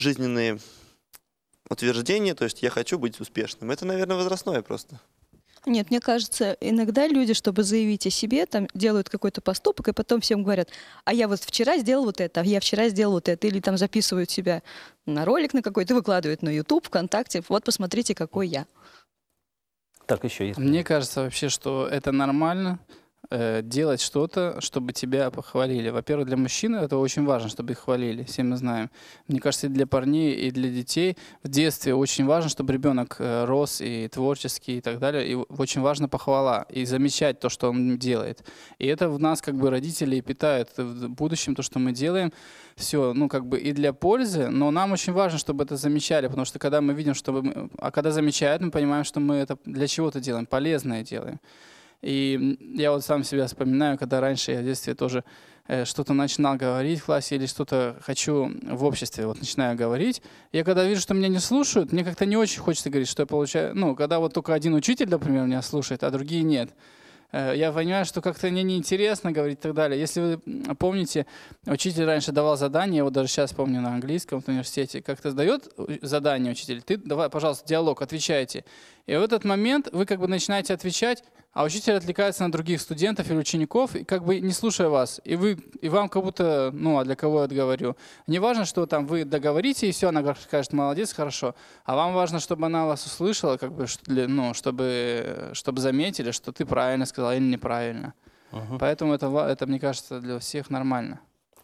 жизненные утверждения, то есть я хочу быть успешным. Это, наверное, возрастное просто. Нет, мне кажется, иногда люди, чтобы заявить о себе, там делают какой-то поступок, и потом всем говорят: а я вот вчера сделал вот это, а я вчера сделал вот это. Или там записывают себя на ролик на какой-то, выкладывают на YouTube, ВКонтакте. Вот посмотрите, какой я. Так, еще есть. Мне кажется вообще, что это нормально делать что-то, чтобы тебя похвалили. Во-первых, для мужчин это очень важно, чтобы их хвалили, все мы знаем. Мне кажется, и для парней, и для детей в детстве очень важно, чтобы ребенок рос и творческий и так далее. И очень важна похвала и замечать то, что он делает. И это в нас как бы родители и питают в будущем то, что мы делаем. Все, ну как бы и для пользы, но нам очень важно, чтобы это замечали, потому что когда мы видим, а когда замечают, мы понимаем, что мы это для чего-то делаем, полезное делаем. И я вот сам себя вспоминаю, когда раньше я в детстве тоже что-то начинал говорить в классе или что-то хочу в обществе, вот начинаю говорить. Я когда вижу, что меня не слушают, мне как-то не очень хочется говорить, что я получаю. Ну, когда вот только один учитель, например, меня слушает, а другие нет. Я понимаю, что как-то мне неинтересно говорить и так далее. Если вы помните, учитель раньше давал задание, я вот даже сейчас помню на английском в университете, как-то сдает задание учитель, ты давай, пожалуйста, диалог, отвечайте. И в этот момент вы как бы начинаете отвечать, а учитель отвлекается на других студентов или учеников, и как бы не слушая вас. И вам как будто, ну, а для кого я это говорю? Не важно, что там вы договорите, и все, она скажет, молодец, хорошо. А вам важно, чтобы она вас услышала, как бы, ну, чтобы заметили, что ты правильно сказал или неправильно. Поэтому это, мне кажется, для всех нормально.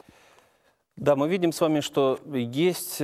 Да, мы видим с вами, что есть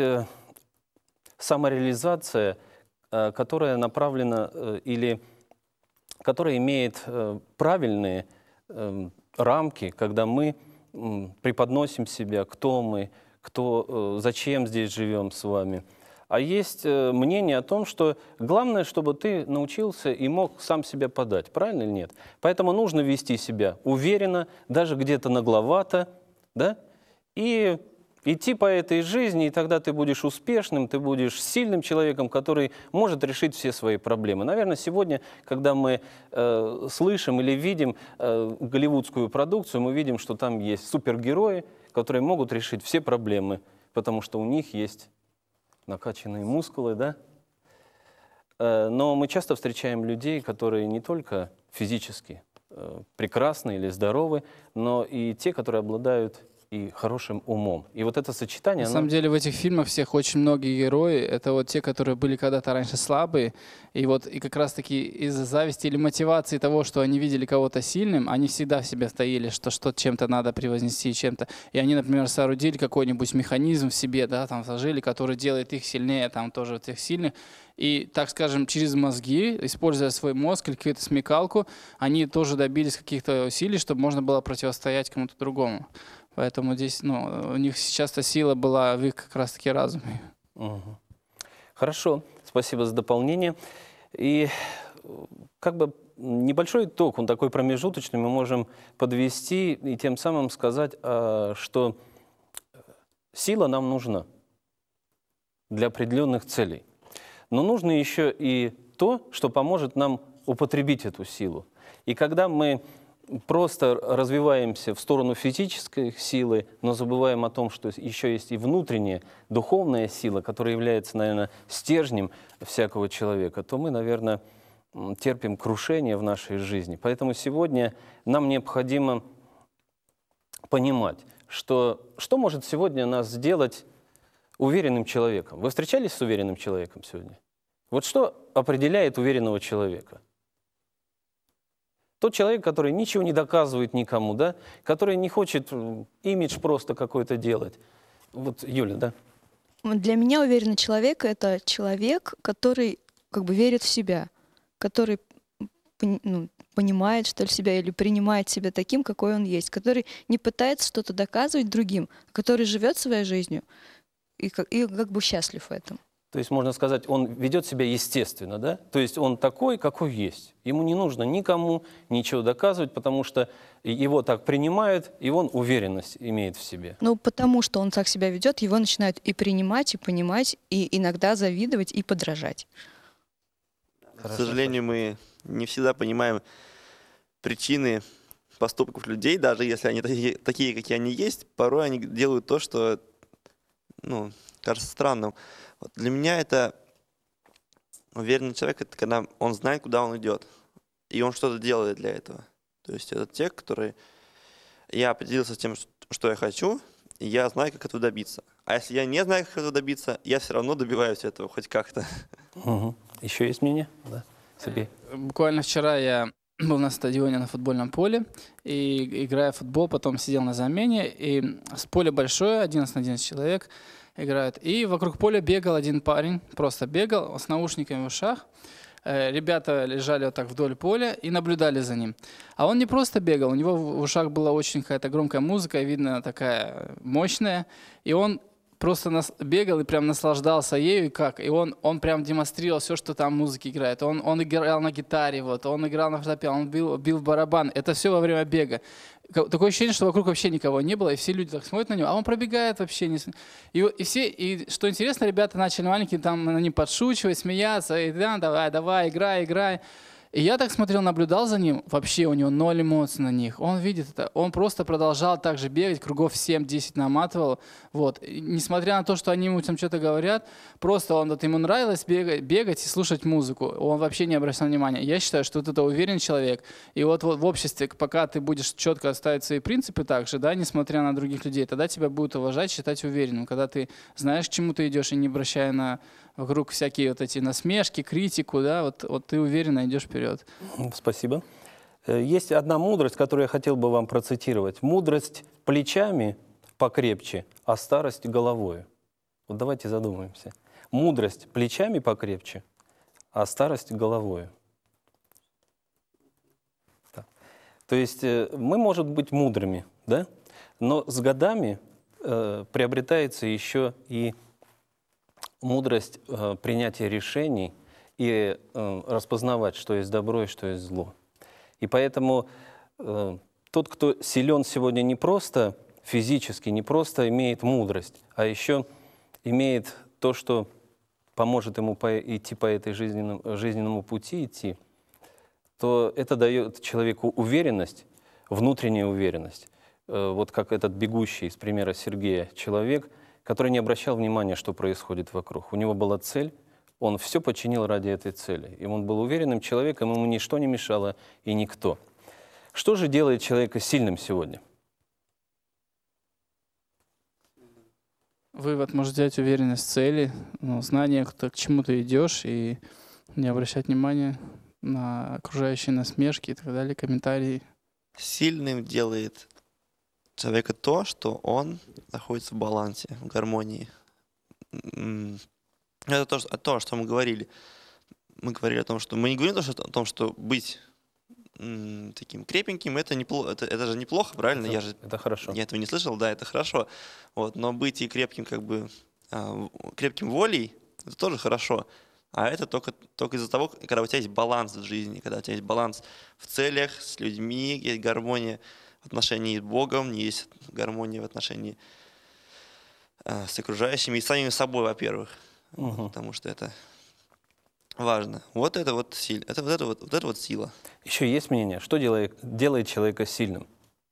самореализация, которая направлена или которая имеет правильные рамки, когда мы преподносим себя, кто мы, зачем здесь живем с вами. А есть мнение о том, что главное, чтобы ты научился и мог сам себя подать. Правильно или нет? Поэтому нужно вести себя уверенно, даже где-то нагловато, да? И идти по этой жизни, и тогда ты будешь успешным, ты будешь сильным человеком, который может решить все свои проблемы. Наверное, сегодня, когда мы слышим или видим голливудскую продукцию, мы видим, что там есть супергерои, которые могут решить все проблемы, потому что у них есть накачанные мускулы, да? Но мы часто встречаем людей, которые не только физически прекрасны или здоровы, но и те, которые обладают и хорошим умом. И вот это сочетание... На самом деле в этих фильмах всех очень многие герои, это вот те, которые были когда-то раньше слабые, и вот и как раз-таки из-за зависти или мотивации того, что они видели кого-то сильным, они всегда в себе таили, что чем-то надо превознести, чем-то. И они, например, соорудили какой-нибудь механизм в себе, да, там зажили, который делает их сильнее, там тоже тех сильных. И, так скажем, через мозги, используя свой мозг или какую-то смекалку, они тоже добились каких-то усилий, чтобы можно было противостоять кому-то другому. Поэтому здесь, ну, у них часто сила была в их как раз-таки разуме. Хорошо, спасибо за дополнение. И как бы небольшой итог, он такой промежуточный, мы можем подвести и тем самым сказать, что сила нам нужна для определенных целей. Но нужно еще и то, что поможет нам употребить эту силу. И когда мы просто развиваемся в сторону физической силы, но забываем о том, что еще есть и внутренняя духовная сила, которая является, наверное, стержнем всякого человека, то мы, наверное, терпим крушение в нашей жизни. Поэтому сегодня нам необходимо понимать, что может сегодня нас сделать уверенным человеком. Вы встречались с уверенным человеком сегодня? Вот что определяет уверенного человека? Тот человек, который ничего не доказывает никому, да? Который не хочет имидж просто какой-то делать. Вот, Юля, да? Для меня уверенный человек — это человек, который как бы верит в себя, который понимает, что ли, себя или принимает себя таким, какой он есть, который не пытается что-то доказывать другим, который живет своей жизнью и как бы счастлив в этом. То есть, можно сказать, он ведет себя естественно, да? То есть он такой, какой есть. Ему не нужно никому ничего доказывать, потому что его так принимают, и он уверенность имеет в себе. Ну, потому что он так себя ведет, его начинают и принимать, и понимать, и иногда завидовать, и подражать. К сожалению, мы не всегда понимаем причины поступков людей, даже если они такие, какие они есть. Порой они делают то, что кажется странным. Вот для меня это уверенный человек, это когда он знает, куда он идет, и он что-то делает для этого. То есть это те, которые... Я определился с тем, что я хочу, и я знаю, как этого добиться. А если я не знаю, как этого добиться, я все равно добиваюсь этого хоть как-то. Еще есть мнение? Да, Сергей. Буквально вчера я был на стадионе на футбольном поле, и играя в футбол, потом сидел на замене, и с поля большое, 11 на 11 человек играют, и вокруг поля бегал один парень, просто бегал с наушниками в ушах. Ребята лежали вот так вдоль поля и наблюдали за ним. А он не просто бегал, у него в ушах была очень какая-то громкая музыка, видно, такая мощная, и он просто бегал и прям наслаждался ею, и он прям демонстрировал все, что там музыки играет. Он играл на гитаре, вот, он играл на фортепиано, он бил в барабан. Это все во время бега. Такое ощущение, что вокруг вообще никого не было, и все люди так смотрят на него, а он пробегает вообще. И что интересно, ребята начали маленькие там на ним подшучивать, смеяться, и да, давай, играй. И я так смотрел, наблюдал за ним, вообще у него 0 эмоций на них. Он видит это, он просто продолжал так же бегать, кругов 7-10 наматывал. Вот. И несмотря на то, что они ему там что-то говорят, просто ему нравилось бегать и слушать музыку. Он вообще не обращал внимания. Я считаю, что вот это уверенный человек. И вот в обществе, пока ты будешь четко отставить свои принципы так же, да, несмотря на других людей, тогда тебя будут уважать, считать уверенным. Когда ты знаешь, к чему ты идешь, и не обращая вокруг всякие вот эти насмешки, критику, да, вот ты уверенно идешь вперед. Спасибо. Есть одна мудрость, которую я хотел бы вам процитировать. Мудрость плечами покрепче, а старость головой. Вот давайте задумаемся. Мудрость плечами покрепче, а старость головой. Так. То есть мы, может быть, мудрыми, да? Но с годами приобретается еще и мудрость принятия решений и распознавать, что есть добро и что есть зло. И поэтому тот, кто силен сегодня не просто физически, не просто имеет мудрость, а еще имеет то, что поможет ему идти по этой жизненному пути идти, то это дает человеку уверенность, внутреннюю уверенность. Вот как этот бегущий из примера Сергея человек, который не обращал внимания, что происходит вокруг. У него была цель, он все починил ради этой цели. И он был уверенным человеком, ему ничто не мешало и никто. Что же делает человека сильным сегодня? Вывод может взять уверенность в цели, знание, к чему ты идешь, и не обращать внимания на окружающие насмешки и так далее, комментарии. Сильным делает человека то, что он находится в балансе, в гармонии. Это то, что мы говорили. Мы говорили о том, что мы не говорим о том, что быть таким крепеньким, это это же неплохо, правильно? Это хорошо. Я этого не слышал, да, это хорошо. Вот, но быть и крепким, крепким волей, это тоже хорошо. А это только из-за того, когда у тебя есть баланс в жизни, когда у тебя есть баланс в целях, с людьми, есть гармония в отношении с Богом, есть гармония в отношении с окружающими и с самим собой, во-первых. Потому что это важно. Вот это вот сила. Вот это вот сила. Еще есть мнение, что делает человека сильным?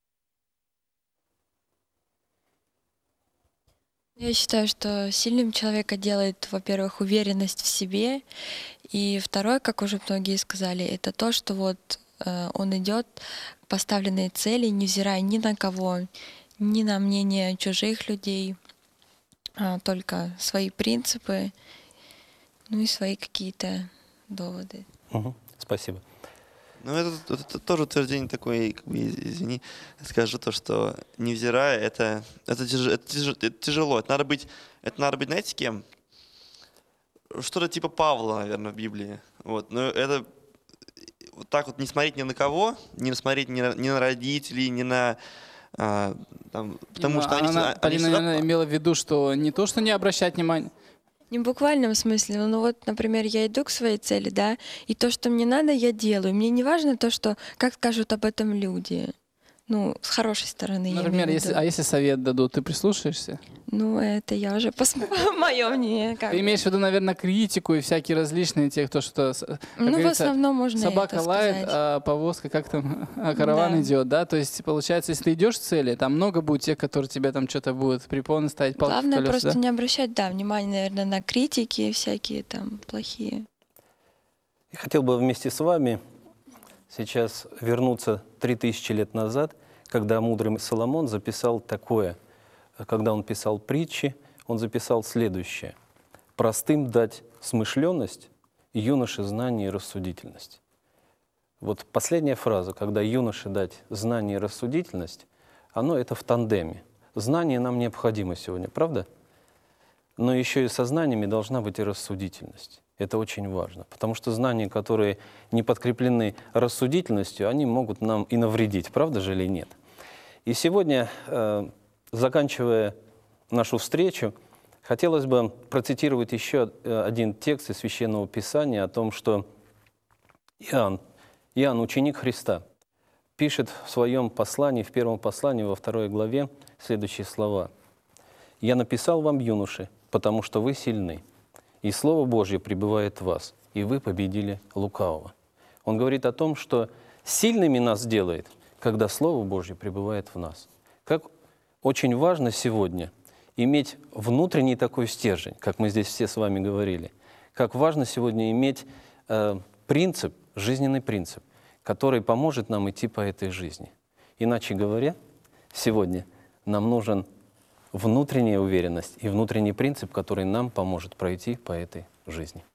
Я считаю, что сильным человека делает, во-первых, уверенность в себе, и второе, как уже многие сказали, это то, что вот он идет к поставленной цели, невзирая ни на кого, ни на мнение чужих людей, а только свои принципы, ну и свои какие-то доводы. Спасибо. Ну, это тоже утверждение такое, извини, скажу то, что невзирая, это тяжело. Это надо быть, знаете, кем? Что-то типа Павла, наверное, в Библии. Вот. Но это вот так вот не смотреть ни на кого, не смотреть ни на родителей, ни на... потому что Полина, наверное, имела в виду, что не то, что не обращать внимания. Не в буквальном смысле, ну вот, например, я иду к своей цели, да, и то, что мне надо, я делаю. Мне не важно то, что, как скажут об этом люди. Ну, с хорошей стороны, я Например, имею в виду. если совет дадут, ты прислушаешься? Ну, это я уже мое мнение. Как Ты бы. имеешь в виду, наверное, критику и всякие различные те, кто что... как Ну, в говорится, основном можно собака это лает, сказать. а повозка как там, а караван Да. идет, да? То есть, получается, если ты идешь к цели, там много будет тех, которые тебе там что-то будут препоны ставить, палки в Главное колеса, просто да? не обращать, да, внимания, наверное, на критики всякие там плохие. Я хотел бы вместе с вами сейчас вернуться 3000 лет назад, когда мудрый Соломон записал такое. Когда он писал притчи, он записал следующее. «Простым дать смышленность, юноше знание и рассудительность». Вот последняя фраза, когда юноше дать знание и рассудительность, оно это в тандеме. Знание нам необходимо сегодня, правда? Но еще и со знаниями должна быть и рассудительность. Это очень важно, потому что знания, которые не подкреплены рассудительностью, они могут нам и навредить, правда же или нет? И сегодня, заканчивая нашу встречу, хотелось бы процитировать еще один текст из Священного Писания о том, что Иоанн, ученик Христа, пишет в своем послании, в первом послании, во 2 главе, следующие слова. «Я написал вам, юноши, потому что вы сильны, и Слово Божье пребывает в вас, и вы победили лукавого». Он говорит о том, что сильными нас делает, когда Слово Божье пребывает в нас. Как очень важно сегодня иметь внутренний такой стержень, как мы здесь все с вами говорили. Как важно сегодня иметь принцип, жизненный принцип, который поможет нам идти по этой жизни. Иначе говоря, сегодня нам нужен внутренняя уверенность и внутренний принцип, который нам поможет пройти по этой жизни.